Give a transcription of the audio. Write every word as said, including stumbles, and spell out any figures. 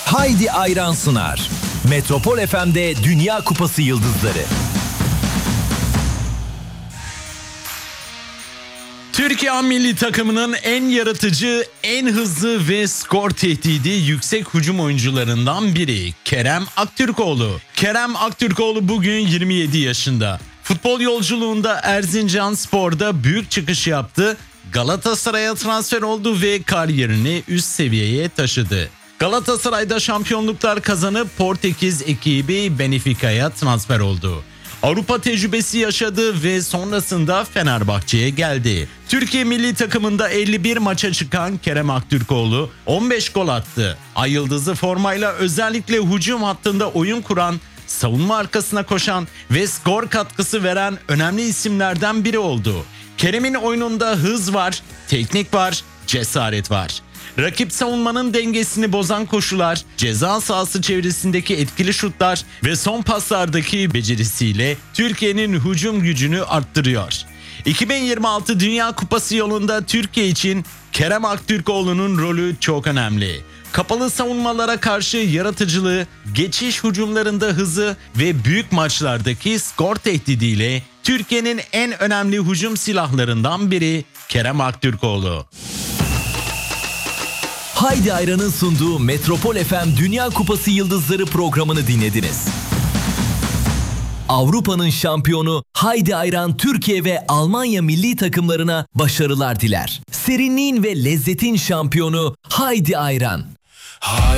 Haydi Ayran sunar. Metropol F M'de Dünya Kupası Yıldızları. Türkiye milli takımının en yaratıcı, en hızlı ve skor tehdidi yüksek hücum oyuncularından biri Kerem Aktürkoğlu. Kerem Aktürkoğlu bugün yirmi yedi yaşında. Futbol yolculuğunda Erzincanspor'da büyük çıkış yaptı. Galatasaray'a transfer oldu ve kariyerini üst seviyeye taşıdı. Galatasaray'da şampiyonluklar kazanıp Portekiz ekibi Benfica'ya transfer oldu. Avrupa tecrübesi yaşadı ve sonrasında Fenerbahçe'ye geldi. Türkiye milli takımında elli bir maça çıkan Kerem Aktürkoğlu on beş gol attı. Ay yıldızı formayla özellikle hücum hattında oyun kuran, savunma arkasına koşan ve skor katkısı veren önemli isimlerden biri oldu. Kerem'in oyununda hız var, teknik var, cesaret var. Rakip savunmanın dengesini bozan koşular, ceza sahası çevresindeki etkili şutlar ve son paslardaki becerisiyle Türkiye'nin hücum gücünü arttırıyor. iki bin yirmi altı Dünya Kupası yolunda Türkiye için Kerem Aktürkoğlu'nun rolü çok önemli. Kapalı savunmalara karşı yaratıcılığı, geçiş hücumlarında hızı ve büyük maçlardaki skor tehdidiyle Türkiye'nin en önemli hücum silahlarından biri Kerem Aktürkoğlu. Haydi Ayran'ın sunduğu Metropol F M Dünya Kupası Yıldızları programını dinlediniz. Avrupa'nın şampiyonu Haydi Ayran Türkiye ve Almanya milli takımlarına başarılar diler. Serinliğin ve lezzetin şampiyonu Haydi Ayran.